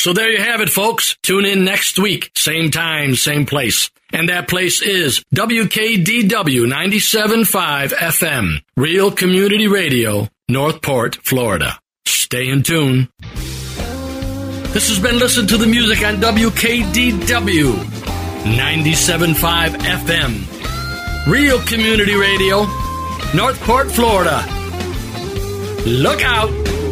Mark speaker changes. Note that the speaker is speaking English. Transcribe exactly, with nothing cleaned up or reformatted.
Speaker 1: So there you have it, folks. Tune in next week. Same time, same place. And that place is W K D W ninety-seven point five F M, Real Community Radio, Northport, Florida. Stay in tune. This has been Listen to the Music on W K D W ninety-seven point five F M, Real Community Radio, Northport, Florida. Look out!